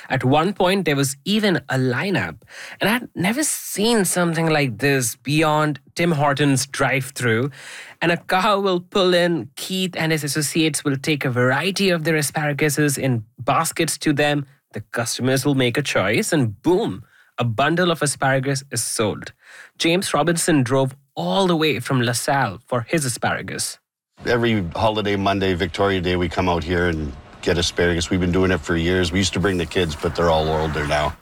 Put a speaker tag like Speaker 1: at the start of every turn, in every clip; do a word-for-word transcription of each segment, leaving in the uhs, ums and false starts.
Speaker 1: At one point, there was even a lineup. And I'd never seen something like this beyond Tim Hortons drive-thru. And a car will pull in, Keith and his associates will take a variety of their asparaguses in baskets to them. The customers will make a choice and boom, a bundle of asparagus is sold. James Robinson drove all the way from LaSalle for his asparagus.
Speaker 2: Every holiday, Monday, Victoria Day, we come out here and get asparagus. We've been doing it for years. We used to bring the kids, but they're all older now.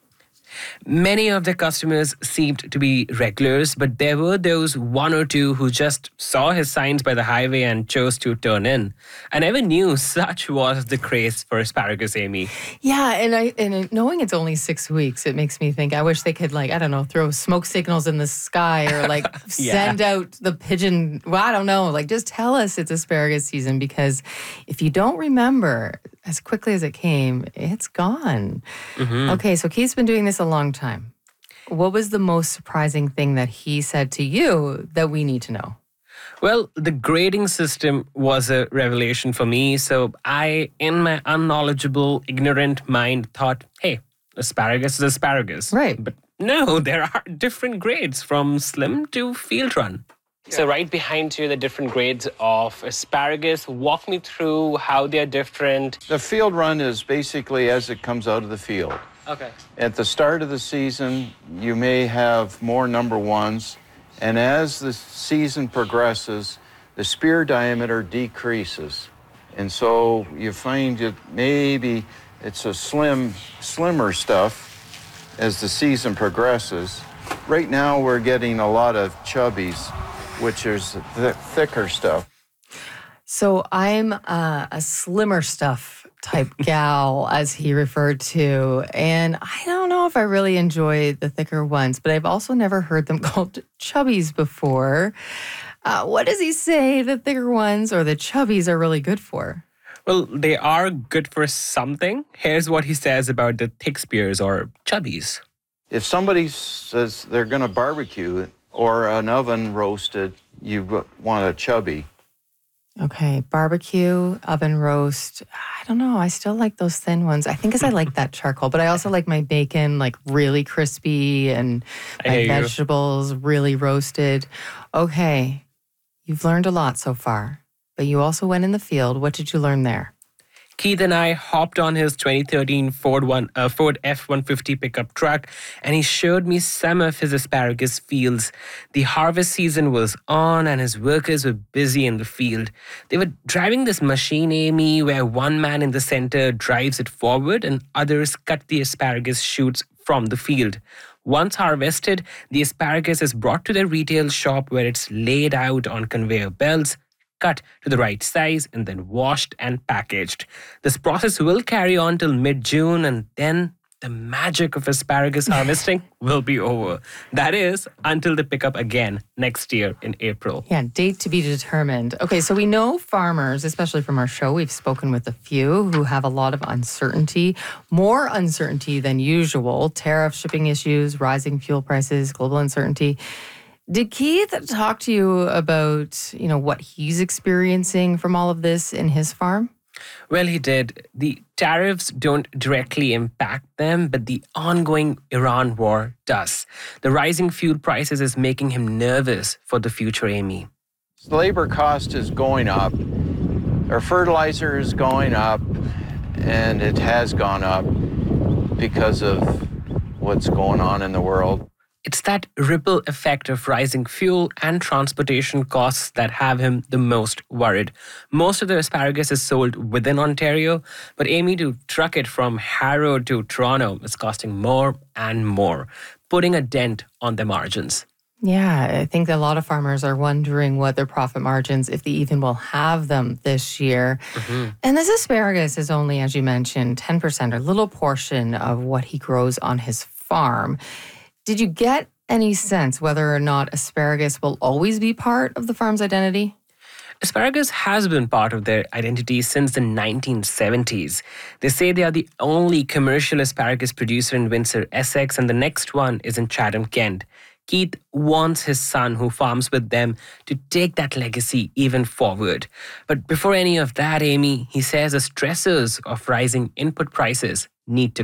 Speaker 1: Many of the customers seemed to be regulars, but there were those one or two who just saw his signs by the highway and chose to turn in. I never knew such was the craze for asparagus, Amy.
Speaker 3: Yeah, and I and knowing it's only six weeks, it makes me think I wish they could, like, I don't know, throw smoke signals in the sky or like
Speaker 1: yeah.
Speaker 3: send out the pigeon. Well, I don't know, like just tell us it's asparagus season, because if you don't remember as quickly as it came, it's gone. Mm-hmm. Okay, so Keith's been doing this a long time. What was the most surprising thing that he said to you that we need to know?
Speaker 1: Well, the grading system was a revelation for me. So I, in my unknowledgeable, ignorant mind, thought, hey, asparagus is asparagus.
Speaker 3: Right.
Speaker 1: But no, there are different grades from slim to field run. So right behind you, the different grades of asparagus. Walk me through how they're different.
Speaker 4: The field run is basically as it comes out of the field.
Speaker 1: Okay.
Speaker 4: At the start of the season, you may have more number ones, and as the season progresses, the spear diameter decreases. And so you find that maybe it's a slim, slimmer stuff as the season progresses. Right now, we're getting a lot of chubbies, which is the thicker stuff.
Speaker 3: So I'm uh, a slimmer stuff type gal, as he referred to. And I don't know if I really enjoy the thicker ones, but I've also never heard them called chubbies before. Uh, what does he say the thicker ones or the chubbies are really good for?
Speaker 1: Well, they are good for something. Here's what he says about the thick spears or chubbies.
Speaker 4: If somebody says they're going to barbecue or an oven roasted, you want a chubby.
Speaker 3: Okay, barbecue, oven roast. I don't know. I still like those thin ones. I think because I like that charcoal, but I also like my bacon like really crispy and my vegetables you. really roasted. Okay, you've learned a lot so far, but you also went in the field. What did you learn there?
Speaker 1: Keith and I hopped on his twenty thirteen Ford one, uh, Ford F one fifty pickup truck, and he showed me some of his asparagus fields. The harvest season was on, and his workers were busy in the field. They were driving this machine, Amy, where one man in the center drives it forward and others cut the asparagus shoots from the field. Once harvested, the asparagus is brought to the retail shop where it's laid out on conveyor belts, cut to the right size, and then washed and packaged. This process will carry on till mid-June, and then the magic of asparagus harvesting will be over. That is, until they pick up again next year in April.
Speaker 3: Yeah, date to be determined. Okay, so we know farmers, especially from our show, we've spoken with a few who have a lot of uncertainty, more uncertainty than usual, tariff, shipping issues, rising fuel prices, global uncertainty. Did Keith talk to you about, you know, what he's experiencing from all of this in his farm?
Speaker 1: Well, he did. The tariffs don't directly impact them, but the ongoing Iran war does. The rising fuel prices is making him nervous for the future, Amy.
Speaker 4: Labor cost is going up. Our fertilizer is going up, and it has gone up because of what's going on in the world.
Speaker 1: It's that ripple effect of rising fuel and transportation costs that have him the most worried. Most of the asparagus is sold within Ontario, but Amy, to truck it from Harrow to Toronto is costing more and more, putting a dent on their margins.
Speaker 3: Yeah, I think a lot of farmers are wondering what their profit margins, if they even will have them this year. Mm-hmm. And this asparagus is only, as you mentioned, ten percent, or a little portion of what he grows on his farm. Did you get any sense whether or not asparagus will always be part of the farm's identity?
Speaker 1: Asparagus has been part of their identity since the nineteen seventies. They say they are the only commercial asparagus producer in Windsor, Essex, and the next one is in Chatham, Kent. Keith wants his son, who farms with them, to take that legacy even forward. But before any of that, Amy, he says the stressors of rising input prices need to